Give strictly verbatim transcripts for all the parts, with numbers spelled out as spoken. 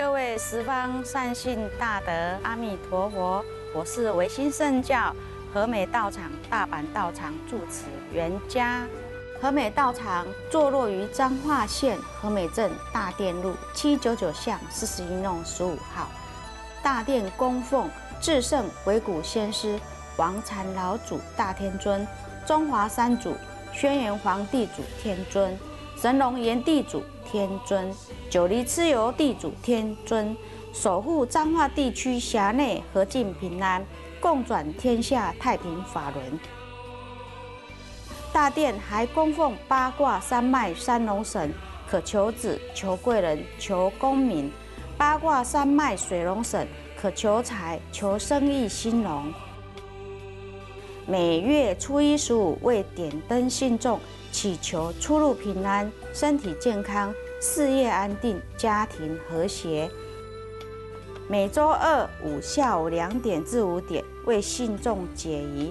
各位十方善信大德，阿弥陀佛！我是维新圣教和美道场大阪道场住持袁家。和美道场坐落于彰化县和美镇大殿路七九九巷四十一弄十五号。大殿供奉至圣维古先师王禅老祖大天尊、中华三祖轩辕皇地主天尊、神龙炎地主天尊、九黎蚩尤地主天尊，守护彰化地区辖内和敬平安，共转天下太平法轮。大殿还供奉八卦三脉三龙神，可求子、求贵人、求功名；八卦三脉水龙神，可求财、求生意兴隆。每月初一十五为点灯信众，祈求出入平安、身体健康、事业安定、家庭和谐。每周二五下午两点至五点为信众解疑。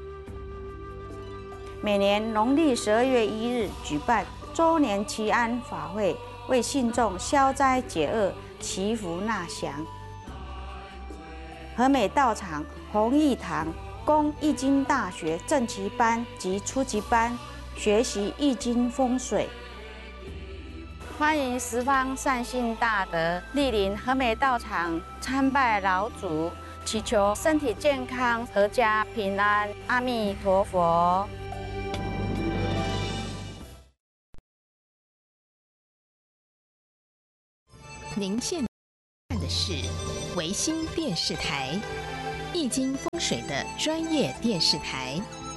每年农历十二月一日举办周年祈安法会，为信众消灾解厄、祈福纳祥。和美道场弘义堂供易经大学正期班及初级班学习易经风水。欢迎十方善信大德莅临和美道场参拜老祖，祈求身体健康、阖家平安。阿弥陀佛。 您现在看的是维新电视台，易经风水的专业电视台。